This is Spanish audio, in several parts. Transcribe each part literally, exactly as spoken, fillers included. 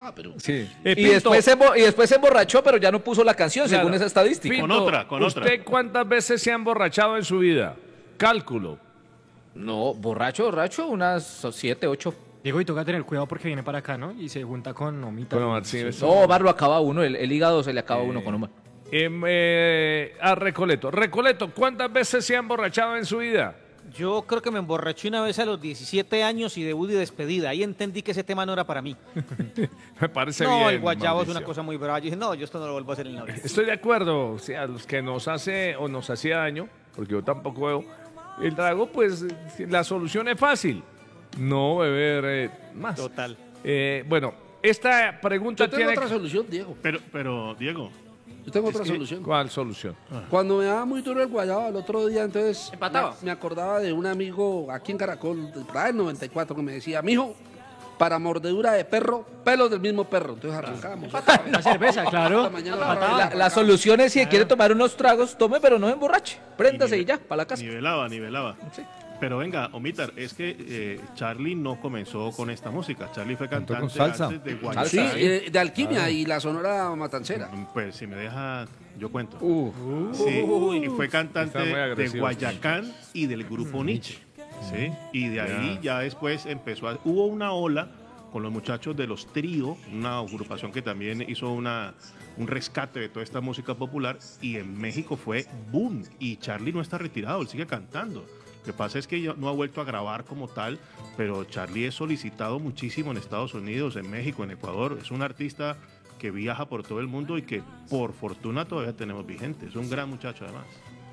Ah, pero... Sí. Eh, y, después se, embo- y después se emborrachó, pero ya no puso la canción, Claro. según esa estadística. Pinto, Con otra, con otra. ¿usted cuántas veces se ha emborrachado en su vida? Cálculo. No, borracho, borracho, unas siete, ocho. Diego, y toca tener cuidado porque viene para acá, ¿no? Y se junta con Omita. Bueno, Martínez. No, Omar lo acaba uno, el, el hígado se le acaba uno con Omar. Em, eh, a Recoleto. Recoleto, ¿cuántas veces se ha emborrachado en su vida? Yo creo que me emborraché una vez a los diecisiete años y debut y despedida. Ahí entendí que ese tema no era para mí. Me parece no, bien. el guayabo es Mauricio. una cosa muy brava. Yo dije, no, yo esto no lo vuelvo a hacer en la vida. Estoy de acuerdo, o sea, a los que nos hace o nos hacía daño, porque yo tampoco veo el trago, pues eh, la solución es fácil, no beber eh, más. Total. Eh, bueno, esta pregunta Yo tengo tiene... otra solución, Diego. Pero, pero Diego, Yo tengo otra que- solución. ¿Cuál solución? Cuando me daba muy duro el guayaba el otro día, entonces Empataba. Me, me acordaba de un amigo aquí en Caracol, por ahí en noventa y cuatro, que me decía, mijo, para mordedura de perro, pelos del mismo perro. Entonces arrancábamos. La cerveza, claro. Esta mañana Patada. La, la solución es si quiere tomar unos tragos, tome, pero no se emborrache. Préndase y, nive- ya, para la casa. nivelaba, nivelaba. Pero venga, Omitar, es que eh, Charlie no comenzó con esta música. Charlie fue Cantó cantante con salsa. antes de Sí, Guayacán. eh, de Alquimia y la Sonora Matancera. Pues si me deja, yo cuento. Uh, Sí, y fue cantante Está muy de agresivo. Guayacán y del grupo Nietzsche. ¿Sí? Y de ahí ya después empezó a... Hubo una ola con los muchachos de los Trío, una agrupación que también hizo una, un rescate de toda esta música popular, y en México fue boom. Y Charlie no está retirado, él sigue cantando. Lo que pasa es que ya no ha vuelto a grabar como tal, pero Charlie es solicitado muchísimo en Estados Unidos, en México, en Ecuador. Es un artista que viaja por todo el mundo y que por fortuna todavía tenemos vigente. Es un gran muchacho además.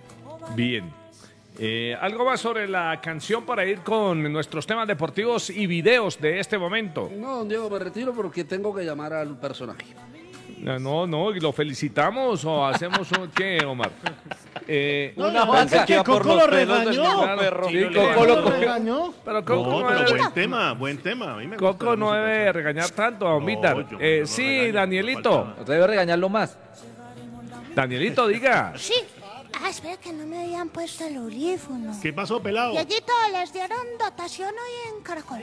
Bien. Eh, ¿Algo más sobre la canción para ir con nuestros temas deportivos y videos de este momento? no, don Diego, me retiro porque tengo que llamar al personaje. No, no, no, ¿y lo felicitamos o hacemos un qué, Omar? Eh, Una vaca. que Coco lo regañó. Claro, Sí, sí, Coco Coco lo lo cogió. regañó. pero Coco No, no, pero debe, buen tema, buen tema. A mí me gusta Coco la no música de debe Charlie. regañar tanto a Omitar. No, yo- Eh, yo no sí, regaño, Danielito. no faltaba. Debe regañarlo más. Danielito, diga. Sí. Ah, espera que no me habían puesto el audífono. ¿Qué pasó, pelado? Dieguito, les dieron dotación hoy en Caracol.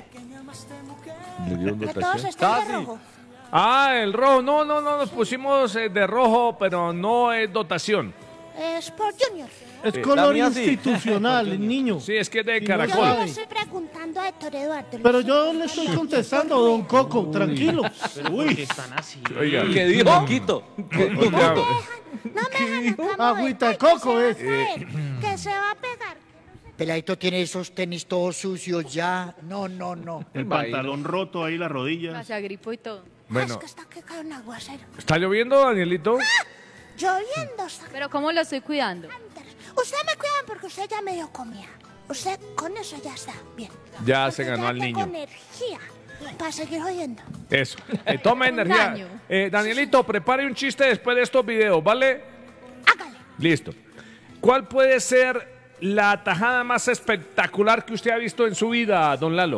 Que todos están de rojo. Ah, el rojo. No, no, no, nos pusimos eh, de rojo, pero no es dotación. Es por Junior. Es Eh, color la mía sí. institucional, el niño. Sí, es que es de Y no Yo Caracol. sabe. le estoy preguntando a Héctor Eduardo. Pero yo le estoy contestando, don Coco, tranquilo. Uy, están así. Oiga. ¿Qué dijo? Quito. Oiga, No me dejan acá. Agüita de Ay, coco que es. se va a caer, que se va a pegar. Peladito tiene esos tenis todos sucios ya. No, no, no. El pantalón roto ahí, las rodillas. Se agripó y todo. Bueno. Es que está que cae un aguacero. ¿Está lloviendo, Danielito? Lloviendo está. Pero ¿cómo lo estoy cuidando? Usted me cuida porque usted ya medio comía. Usted con eso ya está bien. Ya Porque se ganó ya al tengo niño. energía para seguir oyendo. Eso. Eh, toma Un energía. daño. Eh, Danielito, prepare un chiste después de estos videos, ¿vale? Hágale. Listo. ¿Cuál puede ser la tajada más espectacular que usted ha visto en su vida, don Lalo?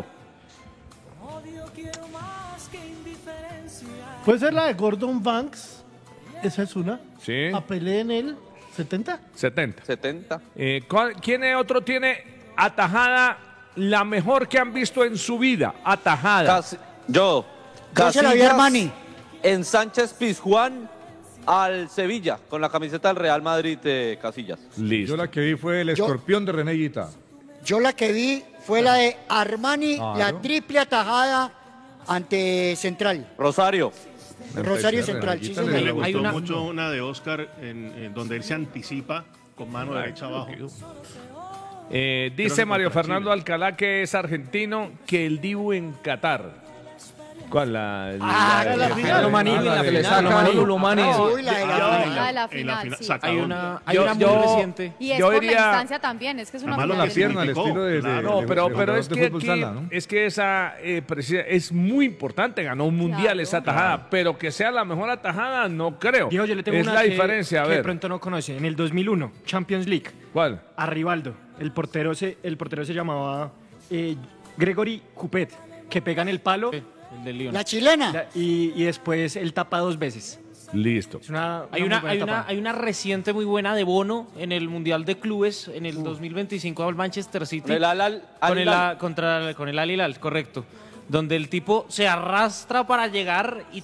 Puede ser la de Gordon Banks. Esa es una. Sí. A Pelé en el setenta. setenta. setenta. Eh, ¿cuál- ¿Quién otro tiene atajada la mejor que han visto en su vida? Atajada. Casi- yo. Yo se la vi a Casillas Armani. En Sánchez Pizjuán al Sevilla con la camiseta del Real Madrid de Casillas. Listo. Yo la que vi fue el Yo- escorpión de René Higuita. Yo la que vi fue la de Armani, Claro. la triple atajada ante Central. Rosario. Rosario Central, sí, A mí me señor. gustó Hay una- mucho una de Oscar en, en donde él se anticipa con mano derecha abajo. Eh, Creo dice que Mario contra Fernando Alcalá, que es argentino, que el Dibu en Qatar. ¿Cuál? La, Ah, la de- final. Lomani en la que le final. saca Manu Lumani. Uy, la de la Ah, final. Ah, la en la final, final, sí. sacadón. Hay una, hay Yo- una muy yo- reciente. Y es Yo por diría- la instancia también, es que es una Además, Mano lo la final. pierna, el significó, estilo de, de- claro. No, de- pero, de pero jugador es de que fútbol aquí, sala, ¿no? es que esa eh, precisa- es muy importante, ganó un mundial Claro. esa atajada, pero que sea la mejor atajada no creo. Diego, yo le tengo es una la que, diferencia, a que ver. de pronto no conoce. En el dos mil uno, Champions League, ¿Cuál? a Rivaldo, el portero se, el portero se llamaba eh, Gregory Coupet, que pega en el palo El del Lyon. La chilena. la- y, y después él tapa dos veces. Listo. Es una, Hay muy una, buena hay, una, tapada. hay una reciente muy buena de Bono en el Mundial de Clubes en el dos mil veinticinco al Manchester City. Con el Al- Al- con, el, Al-Hilal. contra, con el Al Hilal, correcto. Donde el tipo se arrastra para llegar y